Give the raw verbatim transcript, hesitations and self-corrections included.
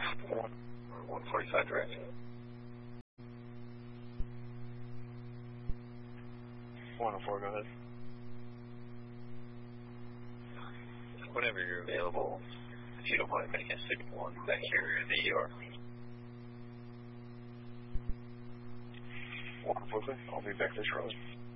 one forty-five direct. one oh four, go ahead. Whenever you're available, if you don't mind making a signal one back here in the E R. one oh four, I'll be back this road.